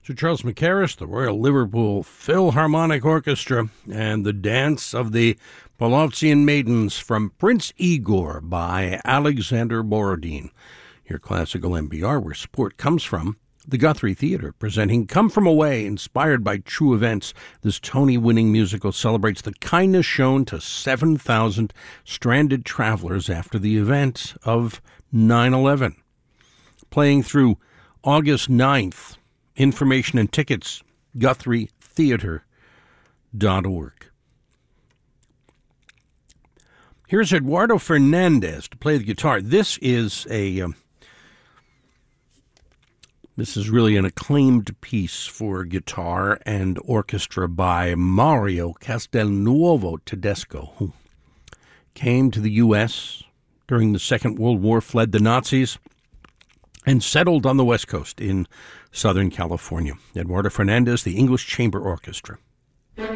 Sir Charles Mackerras, the Royal Liverpool Philharmonic Orchestra, and the Dance of the Polovtsian Maidens from Prince Igor by Alexander Borodin. Your classical NPR, where support comes from. The Guthrie Theatre, presenting Come From Away, inspired by true events. This Tony-winning musical celebrates the kindness shown to 7,000 stranded travelers after the event of 9/11. Playing through August 9th. Information and tickets, GuthrieTheatre.org. Here's Eduardo Fernandez to play the guitar. This is really an acclaimed piece for guitar and orchestra by Mario Castelnuovo Tedesco, who came to the U.S. during the Second World War, fled the Nazis, and settled on the West Coast in Southern California. Eduardo Fernandez, the English Chamber Orchestra.